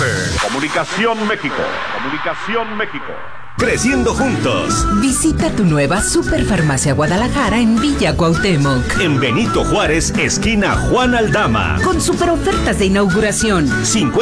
Comunicación México. Comunicación México. Creciendo juntos. Visita tu nueva Superfarmacia Guadalajara en Villa Cuauhtémoc. En Benito Juárez, esquina Juan Aldama. Con super ofertas de inauguración.